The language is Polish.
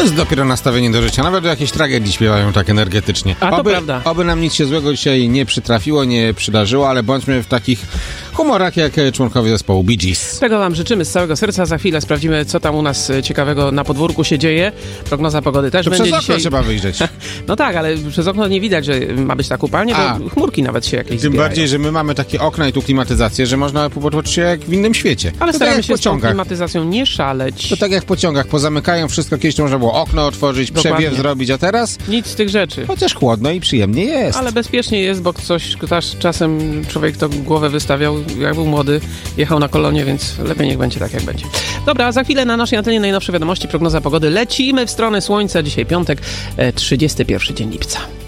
jest dopiero nastawienie do życia. Nawet do jakiejś tragedii śpiewają tak energetycznie. A to prawda. Oby nam nic się złego dzisiaj nie przytrafiło, nie przydarzyło, ale bądźmy w takich humorach jak członkowie zespołu Bee Gees. Tego wam życzymy z całego serca. Za chwilę sprawdzimy, co tam u nas ciekawego na podwórku się dzieje. Prognoza pogody też To będzie przez okno dzisiaj. trzeba wyjrzeć. No tak, ale przez okno nie widać, że ma być tak upalnie, bo chmurki nawet się jakieś Tym zbierają. bardziej, że my mamy takie okna i tu klimatyzację, że można poczuć się jak w innym świecie. Ale to staramy tak się jak w z tą pociągach. klimatyzacją nie szaleć. To tak jak w pociągach, pozamykają wszystko, kiedyś to można było okno otworzyć, Dokładnie. przewiew zrobić, a teraz Nic z tych rzeczy. chociaż chłodno i przyjemnie jest. Ale bezpiecznie jest, bo czasem człowiek to głowę wystawiał, jak był młody, jechał na kolonie, więc lepiej niech będzie tak, jak będzie. Dobra, za chwilę na naszej antenie najnowsze wiadomości, prognoza pogody. Lecimy w stronę słońca. Dzisiaj piątek, 31 dzień lipca.